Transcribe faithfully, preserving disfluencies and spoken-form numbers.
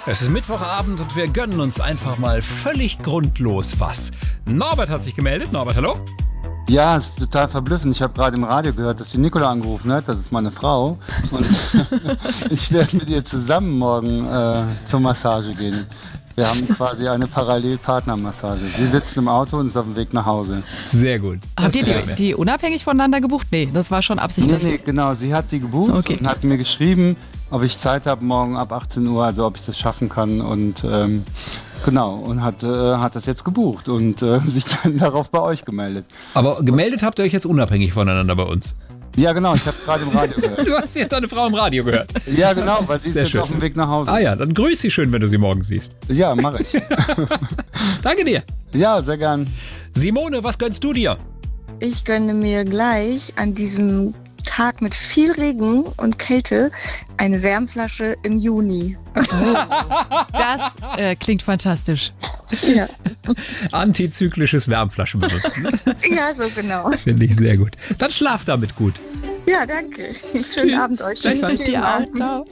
Es ist Mittwochabend und wir gönnen uns einfach mal völlig grundlos was. Norbert hat sich gemeldet. Norbert, hallo? Ja, es ist total verblüffend. Ich habe gerade im Radio gehört, dass die Nicola angerufen hat. Das ist meine Frau. Und ich werde mit ihr zusammen morgen äh, zur Massage gehen. Wir haben quasi eine Parallelpartnermassage. Sie sitzt im Auto und ist auf dem Weg nach Hause. Sehr gut. Habt ihr die, die unabhängig voneinander gebucht? Nee, das war schon Absicht. Nee, nee, genau. Sie hat sie gebucht Okay. und hat mir geschrieben, ob ich Zeit habe morgen ab achtzehn Uhr, also ob ich das schaffen kann. Und ähm, genau, und hat, äh, hat das jetzt gebucht und äh, sich dann darauf bei euch gemeldet. Aber gemeldet habt ihr euch jetzt unabhängig voneinander bei uns? Ja, genau. Ich habe gerade im Radio gehört. Du hast ja deine Frau im Radio gehört. Ja, genau, weil sie ist Sehr jetzt schön. auf dem Weg nach Hause. Ah ja, dann grüß sie schön, wenn du sie morgen siehst. Ja, mache ich. Danke dir. Ja, sehr gern. Simone, was gönnst du dir? Ich gönne mir gleich an diesem Tag mit viel Regen und Kälte eine Wärmflasche im Juni. Das äh, klingt fantastisch. Ja, Antizyklisches Wärmflaschen benutzen. ja, so genau. Finde ich sehr gut. Dann schlaf damit gut. Ja, danke. Schönen Abend euch. Ich dir auch. Ciao.